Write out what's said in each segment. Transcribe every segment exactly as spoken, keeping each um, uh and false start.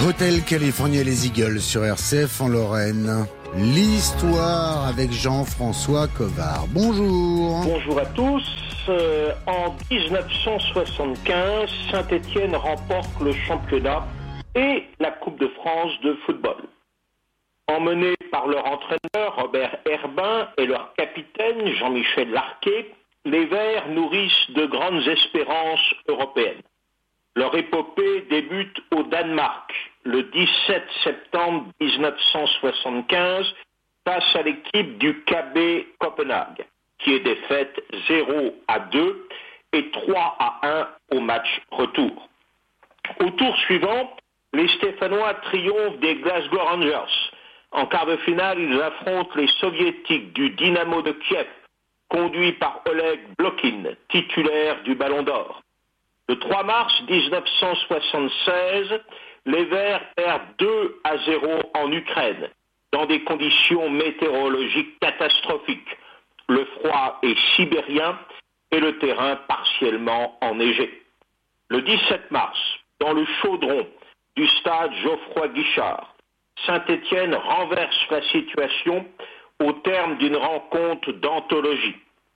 Hôtel California les Eagles sur R C F en Lorraine. L'histoire avec Jean-François Covard. Bonjour. Bonjour à tous. Euh, en dix-neuf cent soixante-quinze, Saint-Étienne remporte le championnat et la Coupe de France de football. Emmenés par leur entraîneur Robert Herbin et leur capitaine Jean-Michel Larquet, les Verts nourrissent de grandes espérances européennes. Leur épopée débute au Danemark, le dix-sept septembre dix-neuf cent soixante-quinze, face à l'équipe du K B Copenhague, qui est défaite zéro à deux et trois à un au match retour. Au tour suivant, les Stéphanois triomphent des Glasgow Rangers. En quart de finale, ils affrontent les Soviétiques du Dynamo de Kiev, conduit par Oleg Blokin, titulaire du Ballon d'Or. Le trois mars dix-neuf cent soixante-seize, les Verts perdent deux à zéro en Ukraine, dans des conditions météorologiques catastrophiques. Le froid est sibérien et le terrain partiellement enneigé. Le dix-sept mars, dans le chaudron du stade Geoffroy-Guichard, Saint-Étienne renverse la situation au terme d'une rencontre d'anthologie.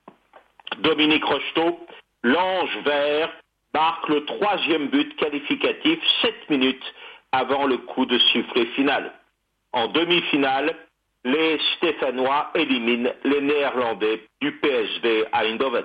Dominique Rocheteau, l'ange vert, marque le troisième but qualificatif sept minutes avant le coup de sifflet final. En demi-finale, les Stéphanois éliminent les Néerlandais du P S V Eindhoven.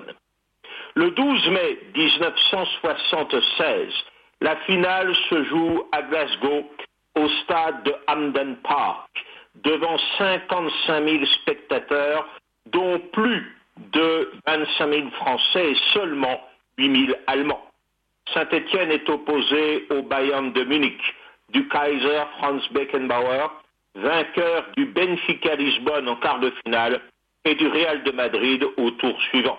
Le douze mai dix-neuf cent soixante-seize, la finale se joue à Glasgow, au stade de Hampden Park, devant cinquante-cinq mille spectateurs, dont plus de vingt-cinq mille Français et seulement huit mille Allemands. Saint-Étienne est opposé au Bayern de Munich, du Kaiser Franz Beckenbauer, vainqueur du Benfica Lisbonne en quart de finale et du Real de Madrid au tour suivant.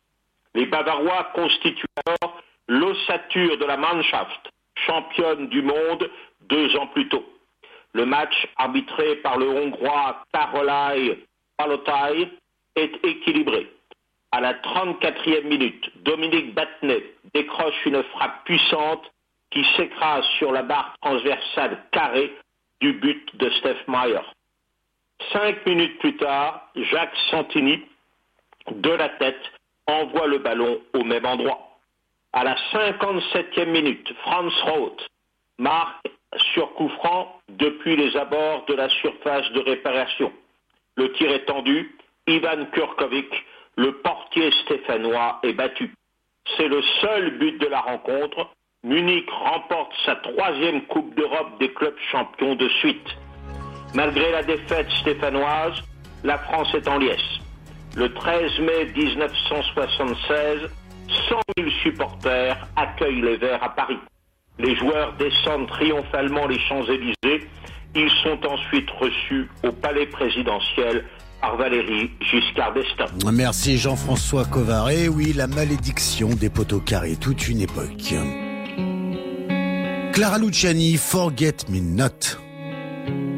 Les Bavarois constituent alors l'ossature de la Mannschaft, championne du monde deux ans plus tôt. Le match, arbitré par le Hongrois Károly Palotai, est équilibré. À la trente-quatrième minute, Dominique Battenet décroche une frappe puissante qui s'écrase sur la barre transversale carrée du but de Steph Meyer. Cinq minutes plus tard, Jacques Santini, de la tête, envoie le ballon au même endroit. À la cinquante-septième minute, Franz Roth marque sur coup franc depuis les abords de la surface de réparation. Le tir est tendu, Ivan Kurkovic, le portier stéphanois, est battu. C'est le seul but de la rencontre. Munich remporte sa troisième Coupe d'Europe des clubs champions de suite. Malgré la défaite stéphanoise, la France est en liesse. Le treize mai dix-neuf cent soixante-seize, cent mille supporters accueillent les Verts à Paris. Les joueurs descendent triomphalement les Champs-Élysées. Ils sont ensuite reçus au palais présidentiel par Valéry Giscard d'Estaing. Merci Jean-François Covard. Et oui, la malédiction des poteaux carrés, toute une époque. Clara Luciani, Forget Me Not.